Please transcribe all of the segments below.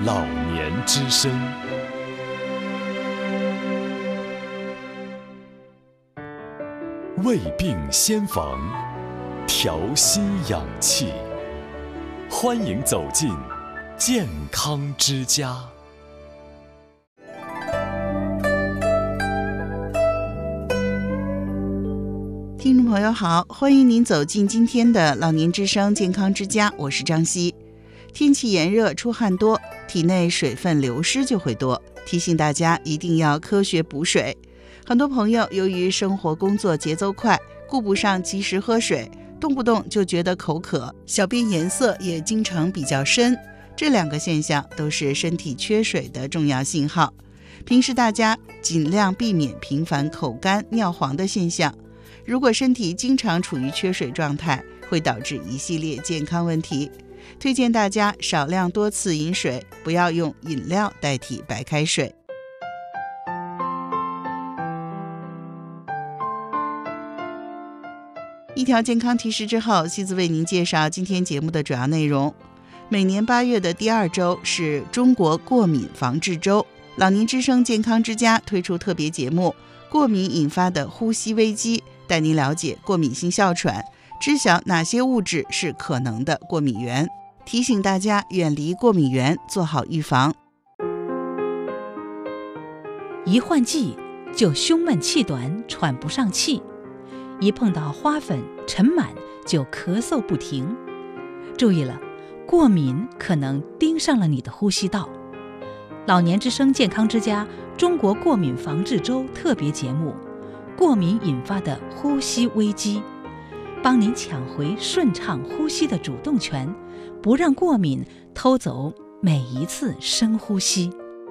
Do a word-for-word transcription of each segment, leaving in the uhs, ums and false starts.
老年之声。胃病先防，调息养气，欢迎走进健康之家。 听众朋友好，欢迎您走进今天的老年之声健康之家，我是张希。天气炎热，出汗多，体内水分流失就会多，提醒大家一定要科学补水。很多朋友由于生活工作节奏快，顾不上及时喝水，动不动就觉得口渴，小便颜色也经常比较深，这两个现象都是身体缺水的重要信号。平时大家尽量避免频繁口干、尿黄的现象。如果身体经常处于缺水状态，会导致一系列健康问题。推荐大家少量多次饮水，不要用饮料代替白开水。一条健康提示之后，西子为您介绍今天节目的主要内容。每年八月的第二周是中国过敏防治周，老年之声健康之家推出特别节目《过敏引发的呼吸危机》，带您了解过敏性哮喘，知晓哪些物质是可能的过敏源，提醒大家远离过敏源，做好预防。 一换季就胸闷气短，喘不上气；一碰到花粉、尘螨就咳嗽不停。注意了，过敏可能盯上了你的呼吸道。老年之声健康之家中国过敏防治周特别节目《过敏引发的呼吸危机》，帮您抢回顺畅呼吸的主动权，不让过敏偷走每一次深呼吸。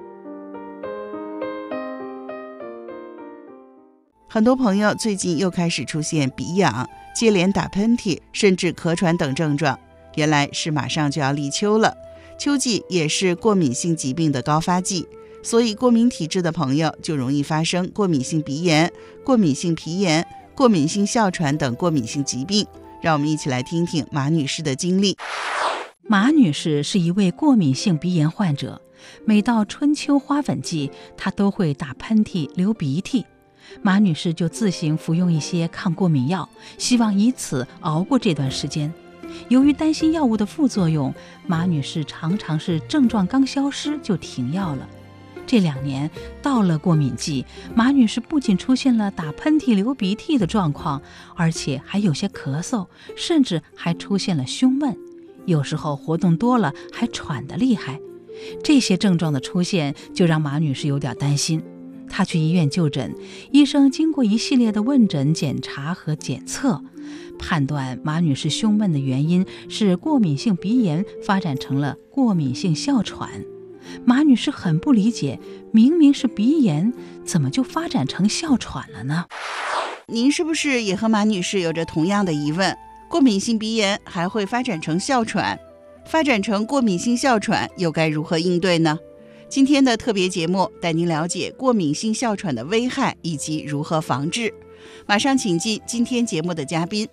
很多朋友最近又开始出现鼻痒、接连打喷嚏，甚至咳喘等症状，原来是马上就要立秋了。秋季也是过敏性疾病的高发季，所以过敏体质的朋友就容易发生过敏性鼻炎、过敏性皮炎、过敏性哮喘等过敏性疾病。让我们一起来听听马女士的经历。 马女士是一位过敏性鼻炎患者，每到春秋花粉季，她都会打喷嚏、流鼻涕。马女士就自行服用一些抗过敏药，希望以此熬过这段时间。由于担心药物的副作用，马女士常常是症状刚消失就停药了。这两年到了过敏季，马女士不仅出现了打喷嚏、流鼻涕的状况，而且还有些咳嗽，甚至还出现了胸闷，有时候活动多了还喘得厉害。这些症状的出现就让马女士有点担心。她去医院就诊，医生经过一系列的问诊、检查和检测，判断马女士胸闷的原因是过敏性鼻炎发展成了过敏性哮喘。马女士很不理解，明明是鼻炎，怎么就发展成哮喘了呢？ 您是不是也和马女士有着同样的疑问？过敏性鼻炎还会发展成哮喘？发展成过敏性哮喘又该如何应对呢？今天的特别节目带您了解过敏性哮喘的危害以及如何防治。马上请进今天节目的嘉宾。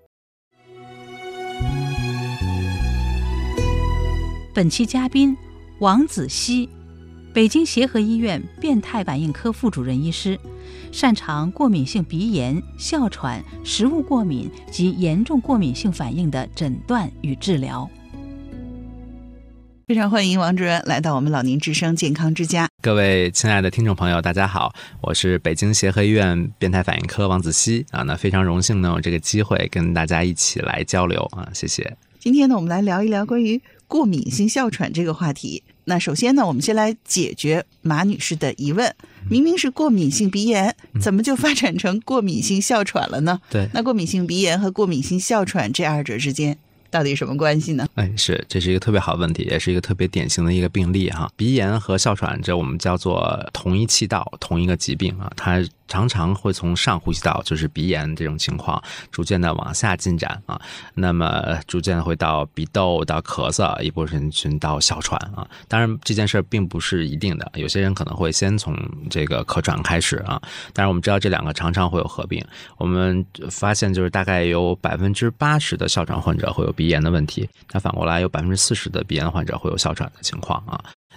本期嘉宾王子熙，北京协和医院变态反应科副主任医师，擅长过敏性鼻炎、哮喘、食物过敏及严重过敏性反应的诊断与治疗。 非常欢迎王主任来到我们老年之声健康之家。 各位亲爱的听众朋友，大家好，我是北京协和医院变态反应科王子熙啊，那非常荣幸呢有这个机会跟大家一起来交流啊，谢谢。 今天呢，我们来聊一聊关于过敏性哮喘这个话题。那首先呢，我们先来解决马女士的疑问，明明是过敏性鼻炎，怎么就发展成过敏性哮喘了呢？ 对， 那过敏性鼻炎和过敏性哮喘这二者之间到底什么关系呢？ 哎，是，这是一个特别好的问题，也是一个特别典型的一个病例哈。鼻炎和哮喘，这我们叫做同一气道，同一个疾病啊，它常常会从上呼吸道，就是鼻炎这种情况，逐渐的往下进展啊，那么逐渐会到鼻窦，到咳嗽，一部分人群到哮喘啊。当然，这件事并不是一定的，有些人可能会先从这个咳喘开始啊。当然，我们知道这两个常常会有合并。我们发现就是大概有百分之八十的哮喘患者会有鼻炎的问题，那反过来有百分之四十的鼻炎患者会有哮喘的情况啊。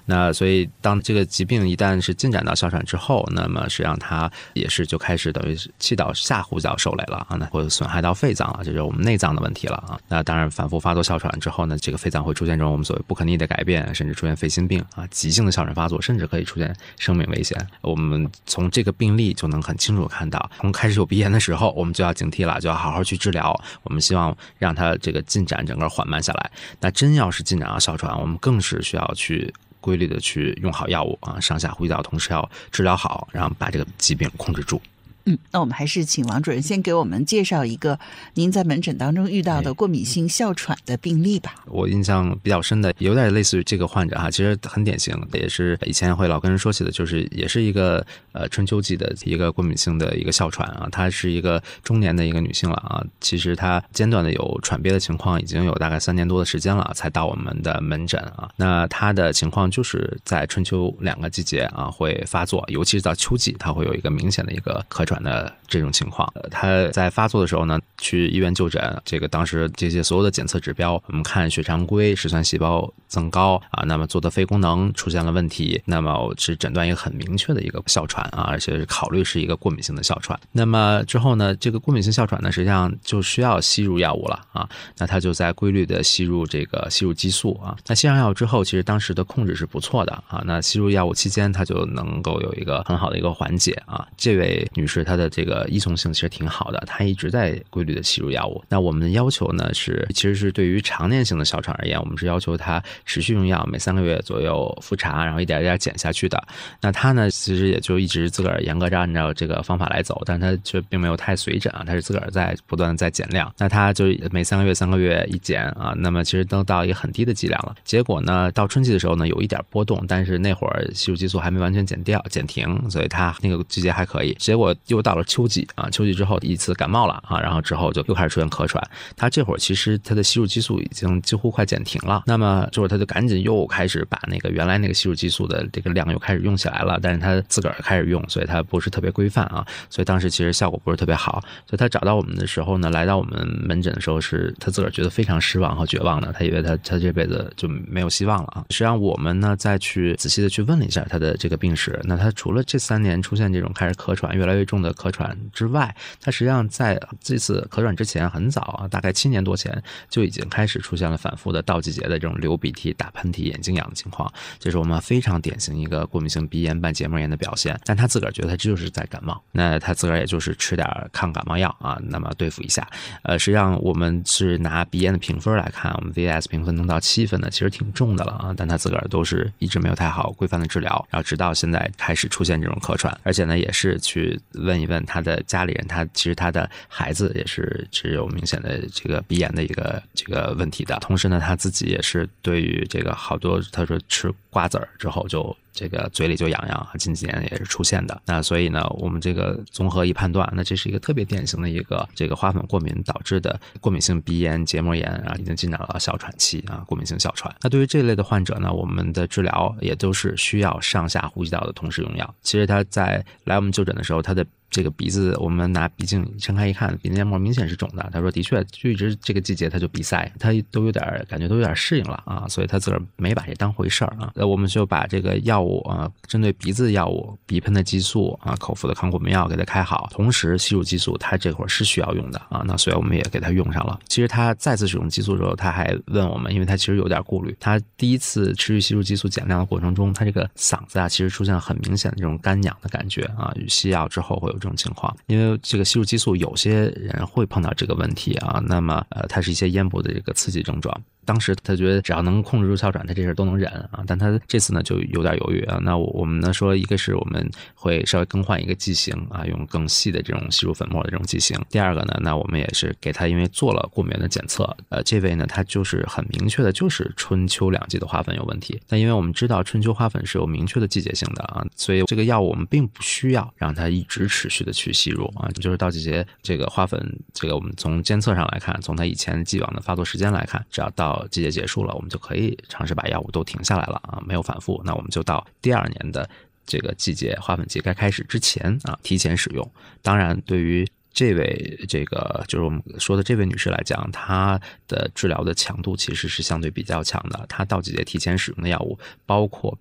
那所以当这个疾病一旦是进展到哮喘之后，那么实际上它也是就开始等于气道下呼吸道受累了啊，那会损害到肺脏了，这就是我们内脏的问题了啊。那当然反复发作哮喘之后呢，这个肺脏会出现这种我们所谓不可逆的改变，甚至出现肺心病啊，急性的哮喘发作，甚至可以出现生命危险。我们从这个病例就能很清楚看到，从开始有鼻炎的时候，我们就要警惕了，就要好好去治疗。我们希望让它这个进展整个缓慢下来。那真要是进展到哮喘，我们更是需要去规律的去用好药物啊，上下呼吸道同时要治疗好，然后把这个疾病控制住。 嗯，那我们还是请王主任先给我们介绍一个您在门诊当中遇到的过敏性哮喘的病例吧。 我印象比较深的，有点类似于这个患者哈，其实很典型，也是以前会老跟人说起的，就是也是一个呃春秋季的一个过敏性的一个哮喘啊，她是一个中年的一个女性了啊，其实她间断的有喘憋的情况已经有大概三年多的时间了，才到我们的门诊啊。那她的情况就是在春秋两个季节啊会发作，尤其是到秋季，她会有一个明显的一个咳喘的这种情况。他在发作的时候呢，去医院就诊，这个当时这些所有的检测指标，我们看血常规、嗜酸细胞增高啊，那么做的肺功能出现了问题，那么是诊断一个很明确的一个哮喘啊，而且是考虑是一个过敏性的哮喘。那么之后呢，这个过敏性哮喘呢，实际上就需要吸入药物了啊，那他就在规律的吸入这个吸入激素啊。那吸上药物之后，其实当时的控制是不错的啊，那吸入药物期间，他就能够有一个很好的一个缓解啊。这位女士她的这个依从性其实挺好的，她一直在规律的吸入药物。那我们的要求呢是，其实是对于常年性的哮喘而言，我们是要求她持续用药，每三个月左右复查，然后一点一点减下去的。那她呢，其实也就一直自个儿严格按照这个方法来走，但她却并没有太随诊啊，她是自个儿在不断的在减量。那她就每三个月三个月一减啊，那么其实都到一个很低的剂量了。结果呢，到春季的时候呢，有一点波动，但是那会儿吸入激素还没完全减掉减停，所以她那个季节还可以。结果又到了秋季啊，秋季之后一次感冒了啊，然后之后就又开始出现咳喘。他这会儿其实他的吸入激素已经几乎快减停了，那么这会儿他就赶紧又开始把那个原来那个吸入激素的这个量又开始用起来了，但是他自个儿开始用，所以他不是特别规范啊，所以当时其实效果不是特别好。所以他找到我们的时候呢，来到我们门诊的时候，是他自个儿觉得非常失望和绝望的，他以为他他这辈子就没有希望了啊。实际上我们呢再去仔细的去问了一下他的这个病史，那他除了这三年出现这种开始咳喘越来越重的咳喘之外，他实际上在这次咳喘之前很早啊，大概七年多前就已经开始出现了反复的到季节的这种流鼻涕、打喷嚏、眼睛痒的情况，这是我们非常典型一个过敏性鼻炎伴结膜炎的表现。但他自个儿觉得他就是在感冒，那他自个儿也就是吃点抗感冒药啊，那么对付一下。呃，实际上我们是拿鼻炎的评分来看，我们 V S 评分能到七分的，其实挺重的了啊，但他自个儿都是一直没有太好规范的治疗，然后直到现在开始出现这种咳喘，而且呢也是去问一问他的家里人，他其实他的孩子也是只有明显的这个鼻炎的一个这个问题的，同时呢他自己也是对于这个好多，他说吃瓜子儿之后就这个嘴里就痒痒，近几年也是出现的。那所以呢我们这个综合一判断，那这是一个特别典型的一个这个花粉过敏导致的过敏性鼻炎结膜炎啊，已经进展到哮喘期啊，过敏性哮喘。那对于这类的患者呢，我们的治疗也都是需要上下呼吸道的同时用药。其实他在来我们就诊的时候，他的这个鼻子我们拿鼻镜撑开一看，鼻黏膜明显是肿的。他说的确就一直这个季节他就鼻塞，他都有点感觉都有点适应了啊，所以他自个儿没把这当回事儿啊。那我们就把这个药物啊，针对鼻子的药物，鼻喷的激素啊，口服的抗过敏药给他开好，同时吸入激素他这会儿是需要用的啊，那所以我们也给他用上了。其实他再次使用激素的时候，他还问我们，因为他其实有点顾虑，他第一次持续吸入激素减量的过程中，他这个嗓子啊其实出现了很明显的这种干痒的感觉啊，吸药之后会有这种情况。因为这个吸入激素有些人会碰到这个问题啊，那么呃它是一些咽部的这个刺激症状。当时他觉得只要能控制住哮喘，他这事都能忍啊。但他这次呢就有点犹豫啊。那我们呢说，一个是我们会稍微更换一个剂型啊，用更细的这种吸入粉末的这种剂型。第二个呢，那我们也是给他因为做了过敏的检测，呃，这位呢他就是很明确的就是春秋两季的花粉有问题。但因为我们知道春秋花粉是有明确的季节性的啊，所以这个药物我们并不需要让它一直持续的去吸入啊，就是到季节这个花粉，这个我们从监测上来看，从他以前既往的发作时间来看，只要到季节结束了，我们就可以尝试把药物都停下来了啊，没有反复，那我们就到第二年的这个季节花粉季该开始之前啊，提前使用。当然对于这位这个就是我们说的这位女士来讲，她的治疗的强度其实是相对比较强的，她到季节提前使用的药物包括